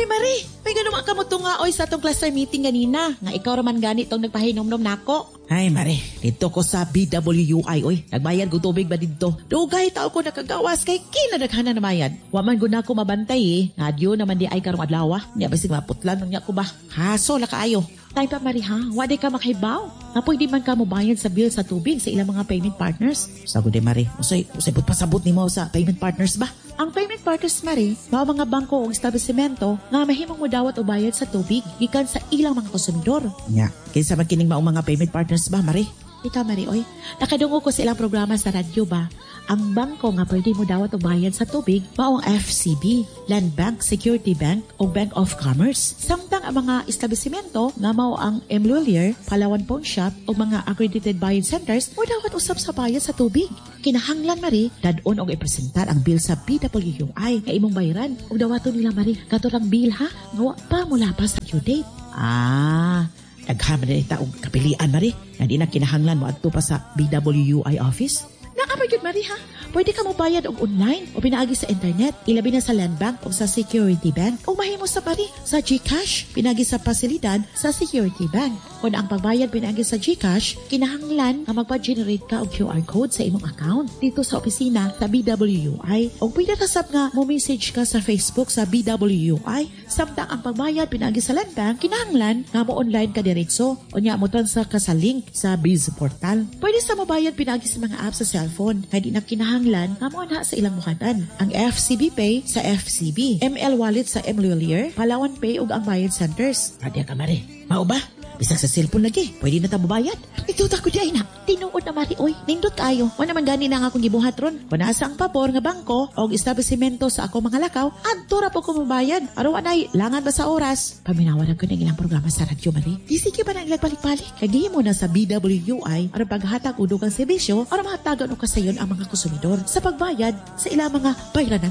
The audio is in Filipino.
Ay, Mari, may ganun ka mo nga oy sa atong cluster meeting ganina. Nga ikaw raman gani itong nagpahinom-nom nako. Ay, Mari, dito ko sa BWI, oy. Nagbayad ko tubig ba dito? Dugay tao ko nakagawas kay kinadaghanan na mayad. Waman gud nako mabantay eh. Ngadyo naman di ay karong adlaw. Nya basig maputlan niya ko ba? Haso la kaayo. Tay pa, Mari, ha? Wadi ka makahibaw. Nga pwede man ka mo bayad sa bill sa tubig sa ilang mga payment partners. Sagot de, Mari. Usay pasabot ni mo sa payment partners ba? Ang payment partners, Mari, mga bangko o establishmento nga mahimong mo dawat o bayad sa tubig gikan sa ilang mga konsumidor. Nya, kinsa man kining maong mga payment partners ba, Mari? Ikaw, Mari, oy. Nakadungo ko sa ilang programa sa radyo ba? Ang bangko nga pwede mo dawat o bayad sa tubig maong FCB, Land Bank, Security Bank o Bank of Commerce. Samtang ang mga establishmento nga mao ang Emlulier, Palawan Pawn Shop o mga accredited buying centers mo dawat usab sa bayad sa tubig. Kinahanglan, Mari, dadon og ipresentar ang bill sa BWI nga imong bayaran ug dawaton nila, Mari, katurang bill ha nga wa pa mula pa sa due date. Naghaman na ita og kapilian, Mari. Nga di na kinahanglan mo adto pa sa BWI office. Naapay yun, Mari, ha? Pwede ka mo bayad og online o pinaagi sa internet, ilabi na sa Land Bank o sa Security Bank o mahimo sa, Mari, sa GCash, pinagi sa pasilidad sa Security Bank. Kung ang pagbayad pinagi sa GCash, kinahanglan na magpa-generate ka og QR code sa imong account dito sa opisina sa BWI o pwede kasab nga mo message ka sa Facebook sa BWI. Samtang ang pagbayad pinagi sa Land Bank, kinahanglan nga mo online ka diretso o nya mo transfer ka sa link sa Biz Portal. Pwede sa mabayad pinagi sa mga apps sa cellphone kaya di na kinahanglan nga mo na sa ilang muhanan. Ang FCB Pay sa FCB, ML Wallet sa Emlulier, Palawan Pay ug ang bayad centers. Radya ka, Mari. Mao ba? Bisag sa cellphone lagi. Pwede na ta bayad. Ito ta ko di ay na. Tinuod na, Mari, oy. Nindot kayo. Wala naman gani na nga akong gibuhat ron. Kung nasa ang pabor nga bangko o establishmento sa ako mga lakaw, adto ra po ko mabayad. Araw anay, langan ba sa oras? Paminawan ko ng ilang programa sa radyo, Mari. Di sige ba na ilang balik-balik? Kagi mo na sa BWI aron paghatag udo kang serbisyo aron mahatagan o kasayon ang mga konsumidor sa pagbayad sa ilang mga bayranan